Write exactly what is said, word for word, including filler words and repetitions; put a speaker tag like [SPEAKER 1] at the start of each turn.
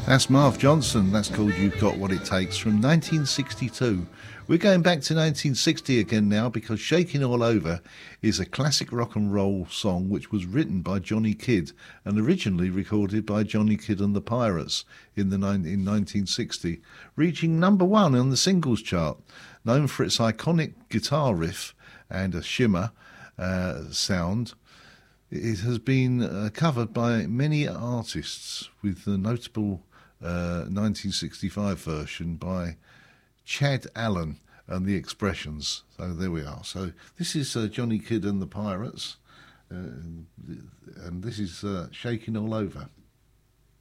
[SPEAKER 1] That's Marv Johnson. That's called You've Got What It Takes from nineteen sixty-two. We're going back to nineteen sixty again now because Shakin' All Over is a classic rock and roll song which was written by Johnny Kidd and originally recorded by Johnny Kidd and the Pirates in, the in nineteen sixty, reaching number one on the singles chart. Known for its iconic guitar riff and a shimmer uh, sound, it has been uh, covered by many artists, with the notable uh, nineteen sixty-five version by Chad Allen and the Expressions. So there we are. So this is uh, Johnny Kidd and the Pirates, uh, and this is uh, Shakin' All Over.